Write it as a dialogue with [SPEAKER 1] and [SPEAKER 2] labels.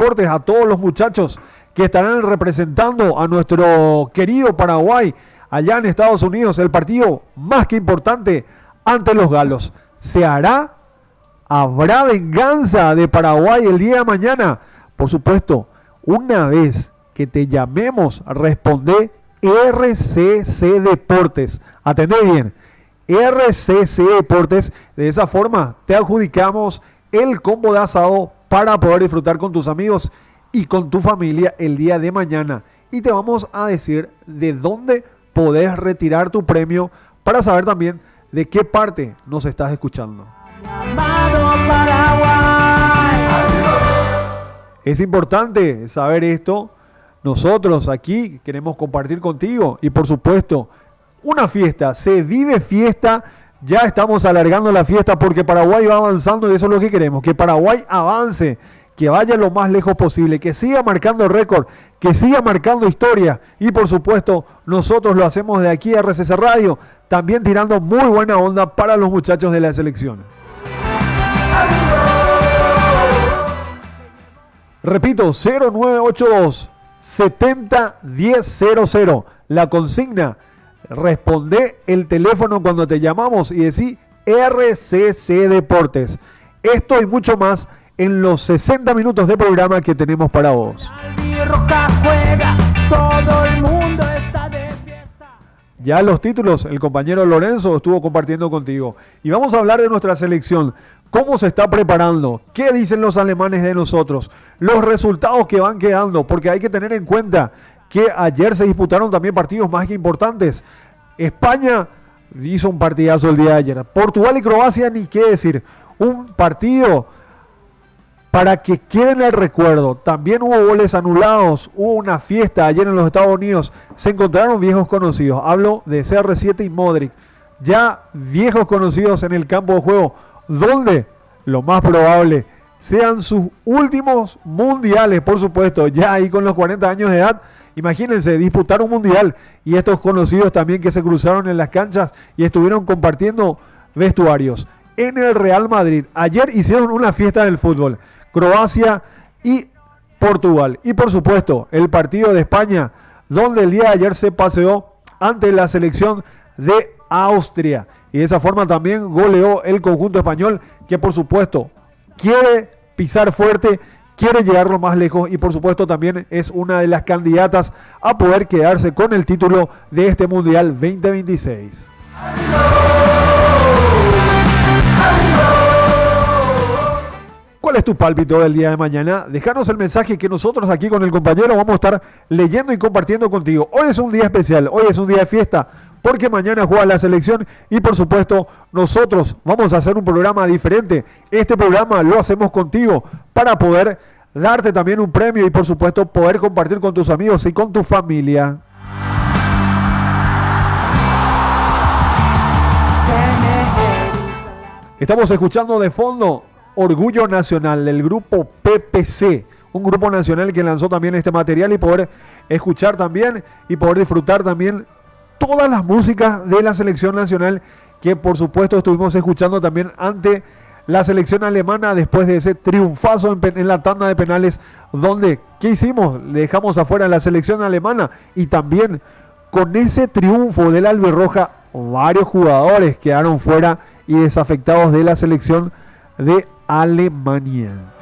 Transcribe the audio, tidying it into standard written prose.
[SPEAKER 1] Deportes, a todos los muchachos que estarán representando a nuestro querido Paraguay allá en Estados Unidos, el partido más que importante ante los galos. ¿Se hará? ¿Habrá venganza de Paraguay el día de mañana? Por supuesto, una vez que te llamemos, responde RCC Deportes. Atendé bien, RCC Deportes. De esa forma te adjudicamos el combo de asado para poder disfrutar con tus amigos y con tu familia el día de mañana. Y te vamos a decir de dónde podés retirar tu premio para saber también de qué parte nos estás escuchando. Es importante saber esto. Nosotros aquí queremos compartir contigo y por supuesto una fiesta, se vive fiesta. Ya estamos alargando la fiesta porque Paraguay va avanzando y eso es lo que queremos, que Paraguay avance, que vaya lo más lejos posible, que siga marcando récord, que siga marcando historia y por supuesto nosotros lo hacemos de aquí a RCC Radio, también tirando muy buena onda para los muchachos de la selección. Repito, 0982 70 1000, la consigna. Responde el teléfono cuando te llamamos y decí RCC Deportes. Esto y mucho más en los 60 minutos de programa que tenemos para vos. Ya los títulos, el compañero Lorenzo estuvo compartiendo contigo. Y vamos a hablar de nuestra selección. ¿Cómo se está preparando? ¿Qué dicen los alemanes de nosotros? Los resultados que van quedando, porque hay que tener en cuenta que ayer se disputaron también partidos más que importantes. España hizo un partidazo el día de ayer. Portugal y Croacia, ni qué decir. Un partido para que quede en el recuerdo. También hubo goles anulados, hubo una fiesta ayer en los Estados Unidos. Se encontraron viejos conocidos. Hablo de CR7 y Modric. Ya viejos conocidos en el campo de juego, donde lo más probable sean sus últimos mundiales, por supuesto. Ya ahí con los 40 años de edad. Imagínense, disputar un mundial y estos conocidos también que se cruzaron en las canchas y estuvieron compartiendo vestuarios. En el Real Madrid, ayer hicieron una fiesta del fútbol, Croacia y Portugal. Y por supuesto, el partido de España, donde el día de ayer se paseó ante la selección de Austria. Y de esa forma también goleó el conjunto español, que por supuesto quiere pisar fuerte, quiere llegar lo más lejos y por supuesto también es una de las candidatas a poder quedarse con el título de este Mundial 2026. ¿Cuál es tu pálpito del día de mañana? Déjanos el mensaje que nosotros aquí con el compañero vamos a estar leyendo y compartiendo contigo. Hoy es un día especial, hoy es un día de fiesta, porque mañana juega la selección y por supuesto nosotros vamos a hacer un programa diferente. Este programa lo hacemos contigo para poder darte también un premio y por supuesto poder compartir con tus amigos y con tu familia. Estamos escuchando de fondo Orgullo Nacional del grupo PPC, un grupo nacional que lanzó también este material y poder escuchar también y poder disfrutar también todas las músicas de la selección nacional que por supuesto estuvimos escuchando también ante la selección alemana después de ese triunfazo en la tanda de penales donde, ¿qué hicimos? Le dejamos afuera a la selección alemana y también con ese triunfo del albirroja varios jugadores quedaron fuera y desafectados de la selección de Alemania.